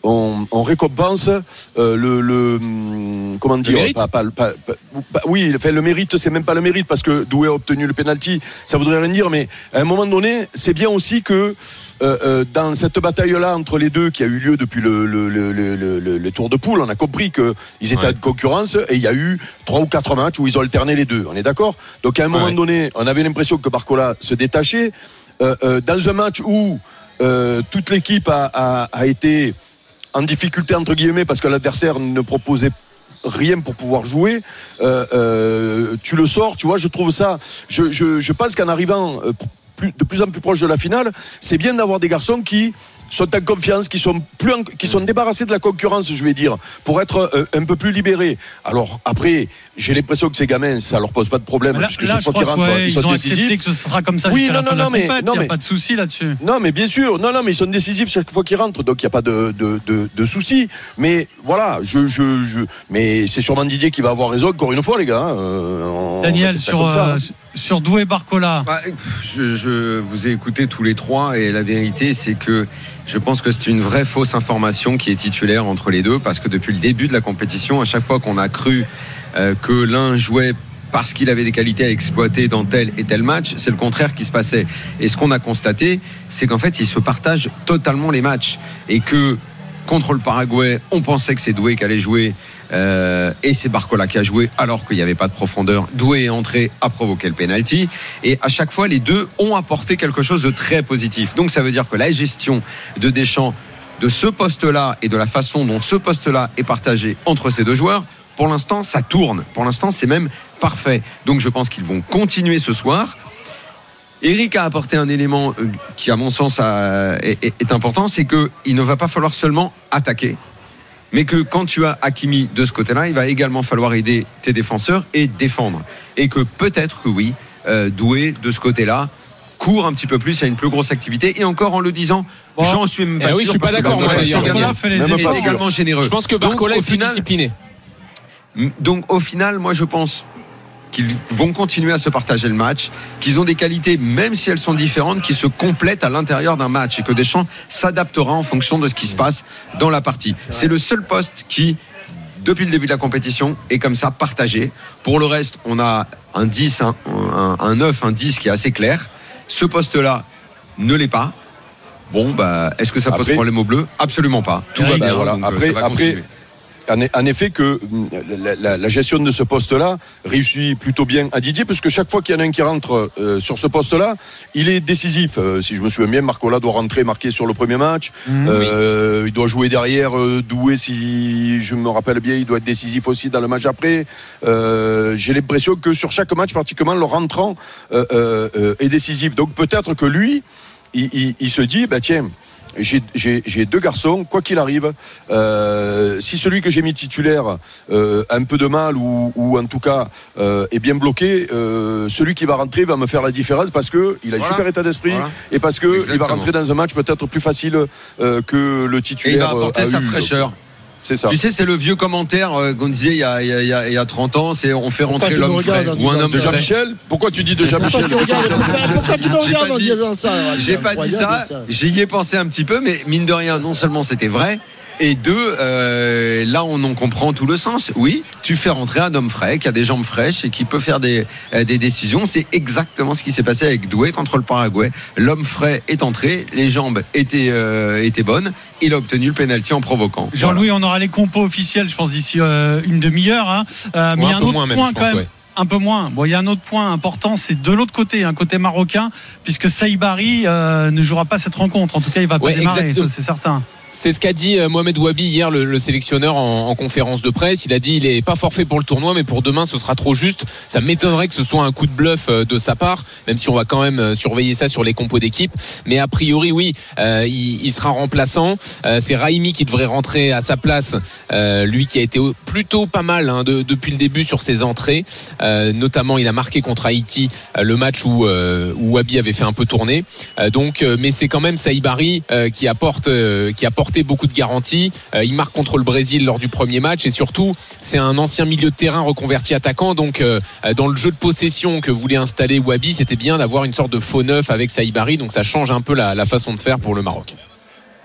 on récompense comment dire, oui, enfin, le mérite, c'est même pas le mérite parce que Doué a obtenu le penalty, ça voudrait rien dire, mais à un moment donné, c'est bien aussi que dans cette bataille-là entre les deux qui a eu lieu depuis le tour de poule, on a compris qu'ils étaient en concurrence et il y a eu 3 ou 4 matchs où ils ont alterné les deux. On est d'accord ? Donc à un moment donné, on avait l'impression que Barcola se détachait dans un match où toute l'équipe a été en difficulté entre guillemets parce que l'adversaire ne proposait rien pour pouvoir jouer. Tu le sors, tu vois. Je trouve ça. Je pense qu'en arrivant de plus en plus proche de la finale, c'est bien d'avoir des garçons qui sont en confiance, qui sont débarrassés de la concurrence, je vais dire, pour être un peu plus libérés. Alors après, j'ai l'impression que ces gamins, ça leur pose pas de problème, puisque chaque fois qu'ils rentrent, ils sont décisifs. Accepté que ce sera comme ça. Oui, non, mais il n'y a pas de souci là-dessus. Non, mais bien sûr, non, mais ils sont décisifs chaque fois qu'ils rentrent, donc il n'y a pas de souci. Mais voilà, mais c'est sûrement Didier qui va avoir raison encore une fois, les gars. Daniel, sur Doué Barcola. Je vous ai écouté tous les trois et la vérité, c'est que je pense que c'est une vraie fausse information qui est titulaire entre les deux, parce que depuis le début de la compétition, à chaque fois qu'on a cru que l'un jouait parce qu'il avait des qualités à exploiter dans tel et tel match, c'est le contraire qui se passait. Et ce qu'on a constaté, c'est qu'en fait, ils se partagent totalement les matchs. Et que contre le Paraguay, on pensait que c'est Doué qui allait jouer et c'est Barcola qui a joué alors qu'il n'y avait pas de profondeur. Doué est entré, a provoqué le penalty, et à chaque fois les deux ont apporté quelque chose de très positif. Donc ça veut dire que la gestion de Deschamps de ce poste-là et de la façon dont ce poste-là est partagé entre ces deux joueurs, pour l'instant ça tourne, pour l'instant c'est même parfait. Donc je pense qu'ils vont continuer ce soir. Eric a apporté un élément qui à mon sens est important, c'est qu'il ne va pas falloir seulement attaquer, mais que quand tu as Hakimi de ce côté-là, il va également falloir aider tes défenseurs et défendre. Et que peut-être que oui, Doué de ce côté-là court un petit peu plus, il y a une plus grosse activité. Et encore en le disant, j'en suis même pas sûr. Oui, je suis pas d'accord. Moi, d'ailleurs, est également généreux. Je pense que Barcola est plus discipliné. Donc au final, moi je pense qu'ils vont continuer à se partager le match, qu'ils ont des qualités, même si elles sont différentes, qui se complètent à l'intérieur d'un match, et que Deschamps s'adaptera en fonction de ce qui se passe dans la partie. C'est le seul poste qui, depuis le début de la compétition, est comme ça partagé. Pour le reste, on a un 10, un 9, un 10 qui est assez clair. Ce poste-là ne l'est pas. Bon, est-ce que ça pose problème aux Bleus ? Absolument pas. Tout va bien. Voilà. Après, en effet, que la gestion de ce poste-là réussit plutôt bien à Didier, parce que chaque fois qu'il y en a un qui rentre sur ce poste-là, il est décisif. Si je me souviens bien, Barcola doit rentrer marqué sur le premier match. Il doit jouer derrière. Doué, si je me rappelle bien, il doit être décisif aussi dans le match après. J'ai l'impression que sur chaque match, pratiquement, le rentrant est décisif. Donc peut-être que lui, il se dit, tiens, j'ai deux garçons, quoi qu'il arrive, si celui que j'ai mis titulaire a un peu de mal ou en tout cas est bien bloqué, celui qui va rentrer va me faire la différence, parce que il a un super état d'esprit, et parce que il va rentrer dans un match peut-être plus facile que le titulaire. Et il va apporter sa fraîcheur. C'est ça. Tu sais, c'est le vieux commentaire qu'on disait il y a 30 ans, c'est on fait rentrer l'homme frais ou un homme de Jean-Michel. Pourquoi tu dis de Jean-Michel? Pourquoi tu me regardes en disant ça? J'ai pas dit ça, j'y ai pensé un petit peu, mais mine de rien, non seulement c'était vrai, et deux, là on en comprend tout le sens. Oui, tu fais rentrer un homme frais, qui a des jambes fraîches et qui peut faire des décisions. C'est exactement ce qui s'est passé avec Doué contre le Paraguay. L'homme frais est entré, les jambes étaient bonnes. Il a obtenu le pénalty en provoquant. Jean-Louis, on aura les compos officiels, je pense, d'ici une demi-heure. Mais il y a un autre point quand même. Un peu moins. Bon, il y a un autre point important, c'est de l'autre côté, un côté marocain, puisque Saïbari ne jouera pas cette rencontre. En tout cas, il va pas démarrer, ça, c'est certain. C'est ce qu'a dit Mohamed Ouabi hier, le sélectionneur, en conférence de presse. Il a dit il est pas forfait pour le tournoi, mais pour demain ce sera trop juste. Ça m'étonnerait que ce soit un coup de bluff de sa part, même si on va quand même surveiller ça sur les compos d'équipe. Mais a priori, oui, il sera remplaçant. C'est Raimi qui devrait rentrer à sa place, lui qui a été plutôt pas mal depuis le début sur ses entrées. Notamment, il a marqué contre Haïti, le match où Ouabi avait fait un peu tourner. Mais c'est quand même Saïbari qui apporte beaucoup de garanties. Il marque contre le Brésil lors du premier match, et surtout c'est un ancien milieu de terrain reconverti attaquant, donc dans le jeu de possession que voulait installer Ouabi, c'était bien d'avoir une sorte de faux neuf avec Saïbari, donc ça change un peu la façon de faire pour le Maroc.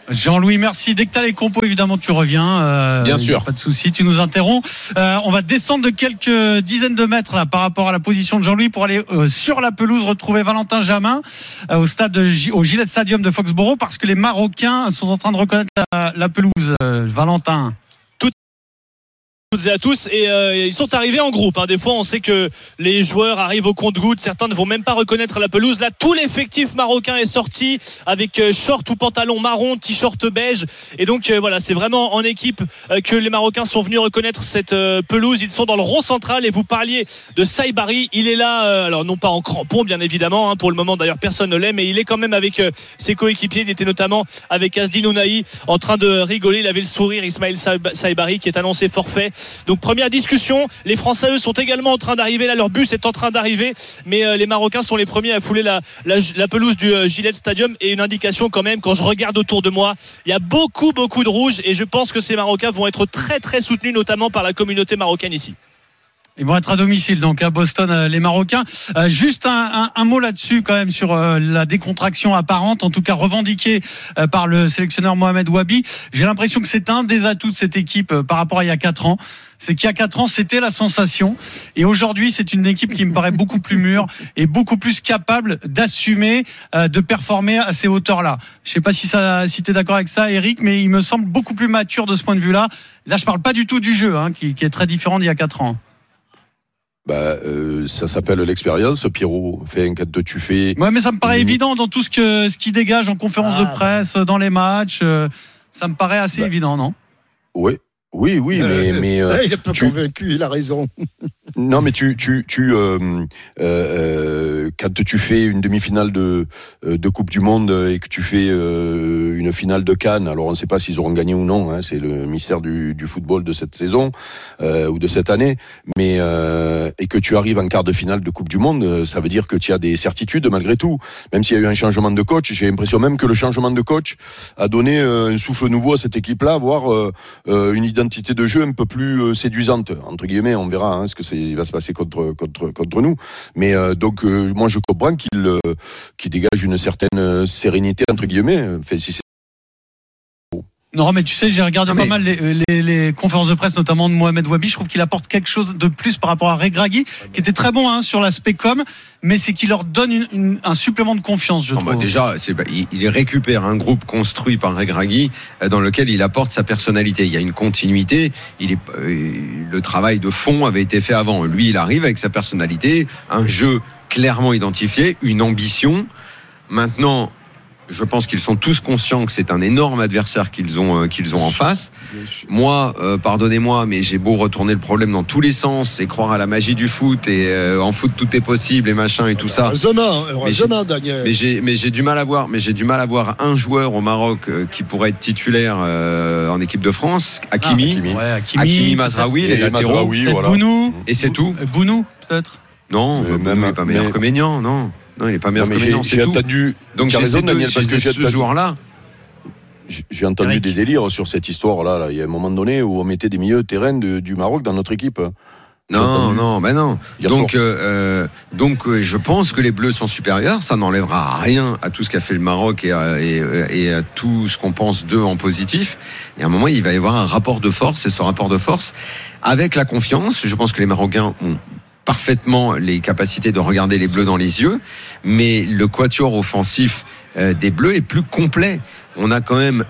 Jean-Louis, merci. Dès que tu as les compos, évidemment, tu reviens. Bien sûr. Pas de souci, tu nous interromps. On va descendre de quelques dizaines de mètres là, par rapport à la position de Jean-Louis pour aller sur la pelouse retrouver Valentin Jamin au Gillette Stadium de Foxborough parce que les Marocains sont en train de reconnaître la pelouse. Valentin. Toutes et à tous et ils sont arrivés en groupe. Des fois on sait que les joueurs arrivent au compte-gouttes, certains ne vont même pas reconnaître la pelouse. Là tout l'effectif marocain est sorti avec short ou pantalon marron, t-shirt beige et donc voilà, c'est vraiment en équipe que les Marocains sont venus reconnaître cette pelouse. Ils sont dans le rond central et vous parliez de Saibari, il est là alors non pas en crampon bien évidemment, pour le moment d'ailleurs personne ne l'est, mais il est quand même avec ses coéquipiers. Il était notamment avec Asdin Ounahi en train de rigoler, il avait le sourire, Ismaël Saibari qui est annoncé forfait. Donc première discussion, les Français eux sont également en train d'arriver, là leur bus est en train d'arriver, mais les Marocains sont les premiers à fouler la pelouse du Gillette Stadium. Et une indication quand même, quand je regarde autour de moi, il y a beaucoup de rouge et je pense que ces Marocains vont être très très soutenus notamment par la communauté marocaine ici. Ils vont être à domicile donc à Boston, les Marocains. Juste un mot là-dessus quand même sur la décontraction apparente, en tout cas revendiquée par le sélectionneur Mohamed Wabi. J'ai l'impression que c'est un des atouts de cette équipe par rapport à il y a 4 ans. C'est qu'il y a 4 ans, c'était la sensation. Et aujourd'hui, c'est une équipe qui me paraît beaucoup plus mûre et beaucoup plus capable d'assumer, de performer à ces hauteurs-là. Je sais pas si t'es d'accord avec ça, Eric, mais il me semble beaucoup plus mature de ce point de vue-là. Là, je parle pas du tout du jeu, qui est très différent d'il y a 4 ans. Ça s'appelle l'expérience, Pierrot. Quand tu fais. Ouais, mais ça me paraît évident dans tout ce qui dégage en conférence de presse, dans les matchs. Ça me paraît assez évident, non? Oui, mais il est pas convaincu, il a raison. Non, mais quand tu fais une demi-finale de Coupe du Monde et que tu fais une finale de Cannes, alors on ne sait pas s'ils auront gagné ou non, c'est le mystère du football de cette saison ou de cette année, mais et que tu arrives en quart de finale de Coupe du Monde, ça veut dire que tu as des certitudes malgré tout. Même s'il y a eu un changement de coach, j'ai l'impression même que le changement de coach a donné un souffle nouveau à cette équipe-là, voire une identité de jeu un peu plus séduisante entre guillemets. On verra ce que il va se passer contre nous, mais donc moi je comprends qu'il dégage une certaine sérénité entre guillemets. Non, mais tu sais, j'ai regardé pas mal les conférences de presse, notamment de Mohamed Wabi. Je trouve qu'il apporte quelque chose de plus par rapport à Regragui, qui était très bon sur l'aspect com, mais c'est qu'il leur donne un supplément de confiance, je trouve. Déjà, il récupère un groupe construit par Regragui dans lequel il apporte sa personnalité. Il y a une continuité. Le travail de fond avait été fait avant. Lui, il arrive avec sa personnalité, un jeu clairement identifié, une ambition. Maintenant, je pense qu'ils sont tous conscients que c'est un énorme adversaire qu'ils ont en face. Moi, pardonnez-moi, mais j'ai beau retourner le problème dans tous les sens et croire à la magie du foot et en foot tout est possible et machin et tout ça. Heureusement, Daniel. Mais j'ai du mal à voir un joueur au Maroc qui pourrait être titulaire en équipe de France. Hakimi, Mazraoui, les latéraux. Voilà. Bounou. Et c'est tout. Bounou, peut-être. Non, Bounou n'est pas meilleur que Maignan, non. Non, il n'est pas meilleur que Maignan, c'est tout. Donc j'ai raison, Daniel, parce que ce joueur-là. J'ai entendu des délires sur cette histoire-là. Il y a un moment donné où on mettait des milieux de terrain du Maroc dans notre équipe. Non. Donc, je pense que les Bleus sont supérieurs. Ça n'enlèvera rien à tout ce qu'a fait le Maroc et à tout ce qu'on pense d'eux en positif. Et à un moment, il va y avoir un rapport de force. Et ce rapport de force, avec la confiance, je pense que les Marocains ont parfaitement les capacités de regarder les Bleus dans les yeux, mais le quatuor offensif des Bleus est plus complet. On a quand même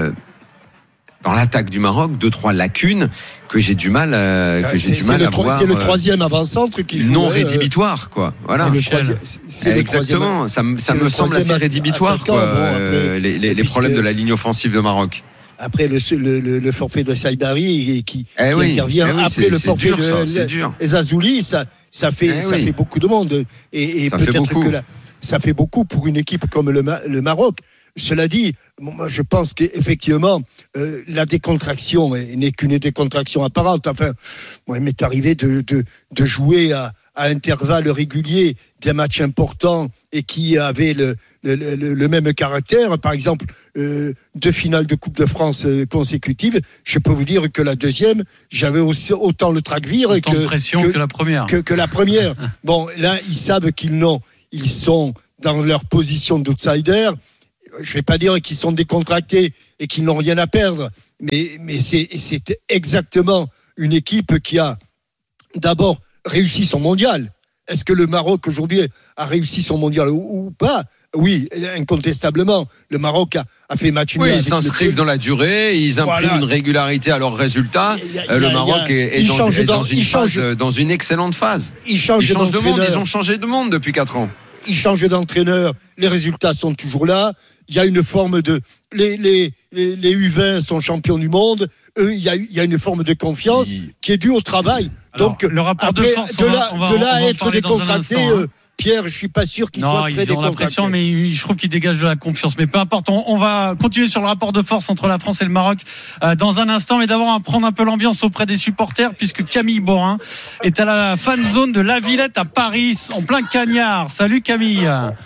dans l'attaque du Maroc 2-3 lacunes que j'ai du mal à voir. C'est le troisième avant-centre qui joue non rédhibitoire, quoi. Voilà. Exactement. Ça me semble assez rédhibitoire, quoi. Les problèmes de la ligne offensive de Maroc. Après le forfait de Saibari qui intervient après le forfait de Zazouli, ça fait beaucoup de monde et peut-être que ça fait beaucoup pour une équipe comme le Maroc. Cela dit, moi je pense qu'effectivement la décontraction n'est qu'une décontraction apparente. Enfin, moi il m'est arrivé de jouer à intervalles réguliers des matchs importants et qui avaient le même caractère. Par exemple, 2 finales de Coupe de France consécutives. Je peux vous dire que la deuxième, j'avais autant le trac-vire de pression que la première. Que la première. Bon, là, ils savent ils sont dans leur position d'outsider. je vais pas dire qu'ils sont décontractés et qu'ils n'ont rien à perdre, mais c'est exactement une équipe qui a d'abord réussi son mondial. Est-ce que le Maroc aujourd'hui a réussi son mondial ou pas? Oui, incontestablement. Le Maroc a fait match nul. Oui, ils s'inscrivent dans la durée, ils impriment une régularité à leurs résultats. Le Maroc est dans une excellente phase. Ils changent de monde, ils ont changé de monde depuis 4 ans. Ils changent d'entraîneur, les résultats sont toujours là. Il y a une forme de... Les U20 sont champions du monde. Eux, il y a une forme de confiance qui est due au travail. Alors, donc, le rapport de force, de là à être décontracté... Pierre, je suis pas sûr qu'ils soient très décontractés. Ils ont l'impression, mais je trouve qu'ils dégagent de la confiance. Mais peu importe, on va continuer sur le rapport de force entre la France et le Maroc dans un instant. Mais d'abord, on va prendre un peu l'ambiance auprès des supporters, puisque Camille Borin est à la fan zone de La Villette à Paris, en plein cagnard. Salut Camille.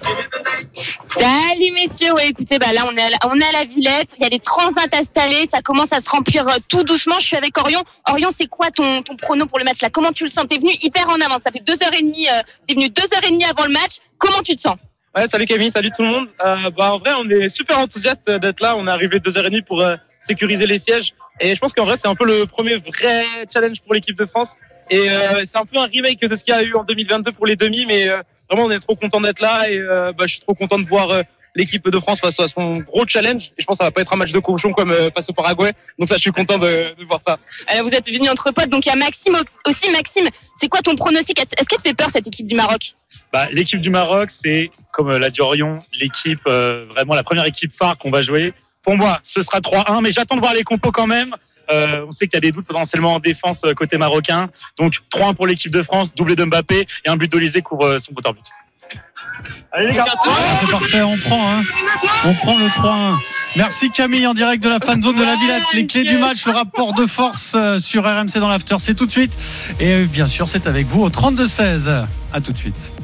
Salut messieurs, ouais, écoutez, là on est à la Villette, il y a des transats installés, ça commence à se remplir tout doucement. Je suis avec Orion. Orion, c'est quoi ton prono pour le match là? Comment tu le sens? T'es venu hyper en avance, ça fait 2h30, t'es venu 2h30 avant le match. Comment tu te sens? Ouais, salut Camille, salut tout le monde. En vrai, on est super enthousiaste d'être là. On est arrivé 2h30 pour sécuriser les sièges. Et je pense qu'en vrai, c'est un peu le premier vrai challenge pour l'équipe de France. Et c'est un peu un remake de ce qu'il y a eu en 2022 pour les demi, mais vraiment, on est trop content d'être là et je suis trop content de voir l'équipe de France face à son gros challenge. Et je pense que ça va pas être un match de cochon comme face au Paraguay. Donc ça, je suis content de voir ça. Vous êtes venus entre potes, donc il y a Maxime aussi. Maxime, c'est quoi ton pronostic? Est-ce qu'elle te fait peur cette équipe du Maroc? L'équipe du Maroc, c'est, comme l'a dit Orion, l'équipe, vraiment la première équipe phare qu'on va jouer. Pour moi, ce sera 3-1, mais j'attends de voir les compos quand même. On sait qu'il y a des doutes potentiellement en défense côté marocain. Donc 3-1 pour l'équipe de France, doublé de Mbappé et un but d'Olysée couvre son but. Allez les gars, c'est parfait, on prend le 3-1. Merci Camille en direct de la fan zone de La Villette. Les clés du match, le rapport de force sur RMC dans l'after, c'est tout de suite. Et bien sûr, c'est avec vous au 32-16. À tout de suite.